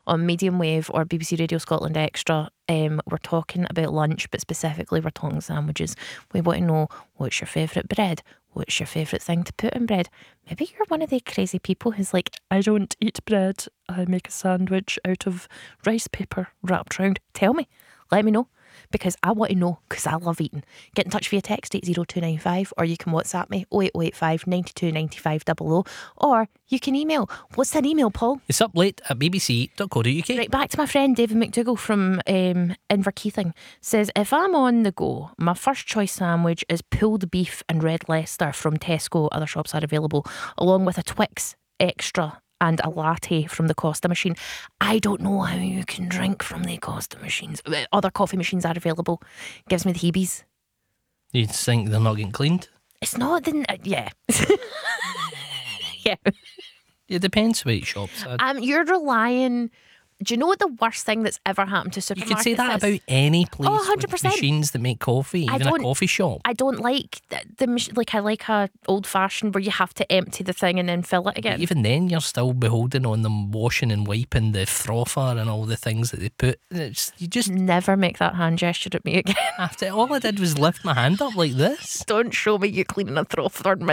on Medium Wave or BBC Radio Scotland Extra, we're talking about lunch, but specifically we're talking sandwiches. We want to know, what's your favourite bread? What's your favourite thing to put in bread? Maybe you're one of the crazy people who's like, I don't eat bread, I make a sandwich out of rice paper wrapped round. Tell me, let me know, because I want to know, because I love eating. Get in touch via text 80295, or you can WhatsApp me 08085 92 95 00, or you can email. What's that email, Paul? It's up late at bbc.co.uk. Right, back to my friend David McDougall from Inverkeithing. Says, if I'm on the go, my first choice sandwich is pulled beef and red Leicester from Tesco. Other shops are available, along with a Twix extra and a latte from the Costa machine. I don't know how you can drink from the Costa machines. Other coffee machines are available. Gives me the heebies. You think they're not getting cleaned? It's not the... yeah. Yeah. It depends which shops. You're relying... Do you know what the worst thing that's ever happened to supermarkets is? You could say that about any place 100%. with machines that make coffee, even a coffee shop. I don't like I like a old fashioned where you have to empty the thing and then fill it again. But even then, you're still beholden on them washing and wiping the frother and all the things that they put. You just never make that hand gesture at me again. After all I did was lift my hand up like this. Don't show me you cleaning a frother.